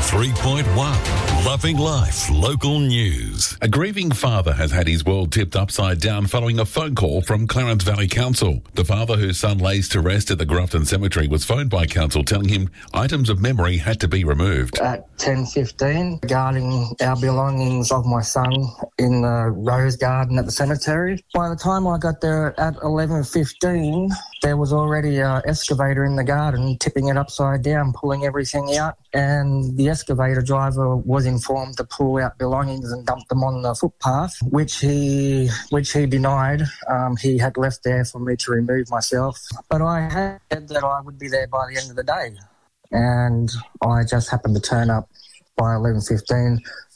93.1 Loving Life Local News. A grieving father has had his world tipped upside down following a phone call from Clarence Valley Council. The father whose son lays to rest at the Grafton Cemetery was phoned by council telling him items of memory had to be removed. At 10:15, regarding our belongings of my son in the rose garden at the cemetery. By the time I got there at 11:15, there was already an excavator in the garden tipping it upside down, pulling everything out, and the excavator driver was informed to pull out belongings and dump them on the footpath, which he denied. He had left there for me to remove myself. But I had said that I would be there by the end of the day, and I just happened to turn up by 11:15,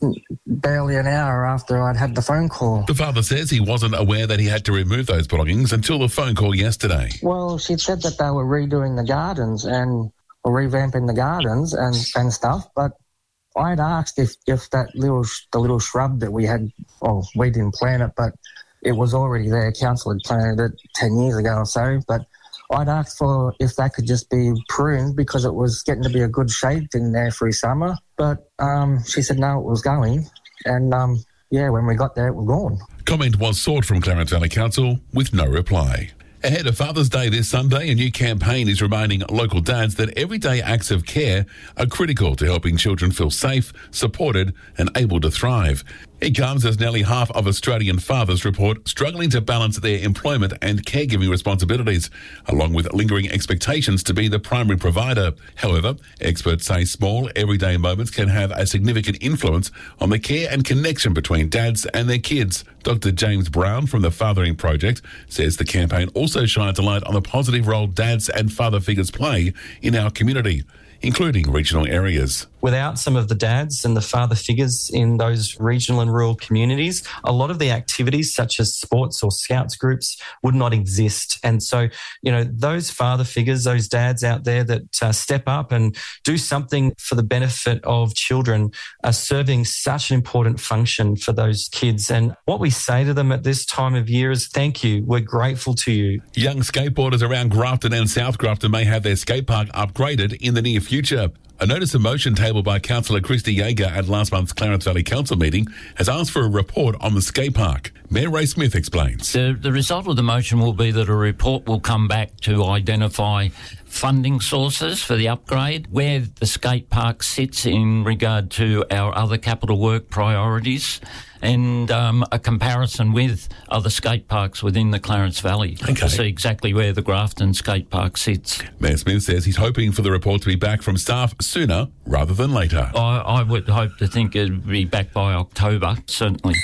barely an hour after I'd had the phone call. The father says he wasn't aware that he had to remove those belongings until the phone call yesterday. Well, she said that they were redoing the gardens and revamping the gardens and stuff, but I'd asked if the little shrub that we had, well, we didn't plant it, but it was already there. Council had planted it 10 years ago or so, but I'd asked for if that could just be pruned because it was getting to be a good shade thing there through summer. But she said no, it was going. And, when we got there, it was gone. Comment was sought from Clarence Valley Council with no reply. Ahead of Father's Day this Sunday, a new campaign is reminding local dads that everyday acts of care are critical to helping children feel safe, supported and able to thrive. It comes as nearly half of Australian fathers report struggling to balance their employment and caregiving responsibilities, along with lingering expectations to be the primary provider. However, experts say small, everyday moments can have a significant influence on the care and connection between dads and their kids. Dr. James Brown from the Fathering Project says the campaign also shines a light on the positive role dads and father figures play in our community, including regional areas. Without some of the dads and the father figures in those regional and rural communities, a lot of the activities such as sports or scouts groups would not exist. And so, those father figures, those dads out there that step up and do something for the benefit of children are serving such an important function for those kids. And what we say to them at this time of year is thank you. We're grateful to you. Young skateboarders around Grafton and South Grafton may have their skate park upgraded in the near future. A notice of motion tabled by Councillor Christy Yeager at last month's Clarence Valley Council meeting has asked for a report on the skate park. Mayor Ray Smith explains. The result of the motion will be that a report will come back to identify funding sources for the upgrade, where the skate park sits in regard to our other capital work priorities, and a comparison with other skate parks within the Clarence Valley to see exactly where the Grafton skate park sits. Mayor Smith says he's hoping for the report to be back from staff sooner rather than later. I would hope to think it would be back by October, certainly.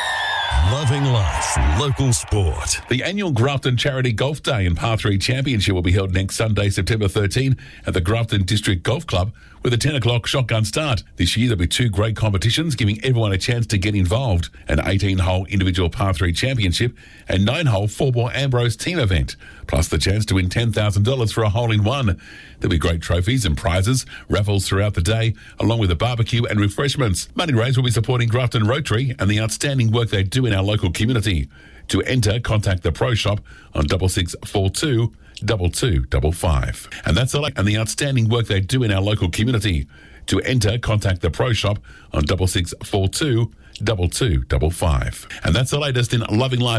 Loving Life Local Sport. The annual Grafton Charity Golf Day and Par 3 Championship will be held next Sunday, September 13 at the Grafton District Golf Club with a 10 o'clock shotgun start. This year there'll be two great competitions giving everyone a chance to get involved. An 18-hole individual Par 3 Championship and 9-hole 4-ball Ambrose team event, plus the chance to win $10,000 for a hole-in-one. There'll be great trophies and prizes, raffles throughout the day, along with a barbecue and refreshments. Money raised will be supporting Grafton Rotary and the outstanding work they do in our local community. To enter, contact the Pro Shop on 6642 2255. And that's all. And the outstanding work they do in our local community. To enter, contact the Pro Shop on 6642 2255. And that's the latest in Loving Life.